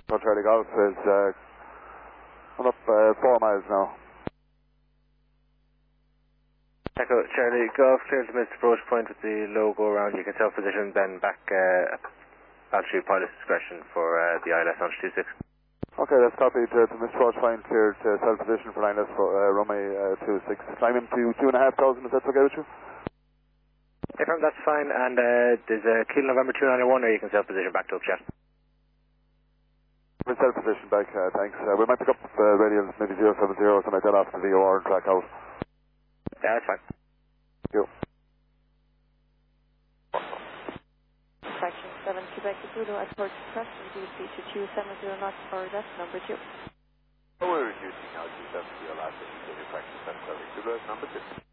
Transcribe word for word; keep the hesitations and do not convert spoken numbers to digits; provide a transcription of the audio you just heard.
So Charlie Golf is uh, coming up uh, four miles now. Echo Charlie Golf, clear to miss approach point with the logo around. You can self-position, then back uh, altitude pilot's discretion for uh, the I L S on two six. Okay, that's copied uh, to Mister Approach point, cleared uh, self-position for line S for uh, runway uh, two six. Climbing to two and a half thousand, is that okay with you? Affirm, that's fine, and uh, there's a Kilo November two ninety-one, or you can self-position back to Upchat. We're self-position back, uh, thanks. Uh, we might pick up uh, radials, maybe zero seven zero, something like that off the V O R and track out. Yeah, that's fine. Thank you. Section seven, Quebec Zulu, at port press, reduce to two seven zero knots for that number two. We're reducing now to seven zero last, and you can practice seven seven, number two.